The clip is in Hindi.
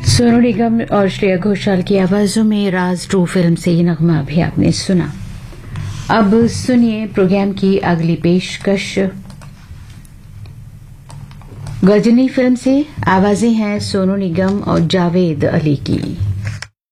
सोनू निगम और श्रेया घोषाल की आवाजों में राज 2 फिल्म से ये नगमा भी आपने सुना। अब सुनिए प्रोग्राम की अगली पेशकश। गजनी फिल्म से आवाजें हैं सोनू निगम और जावेद अली की।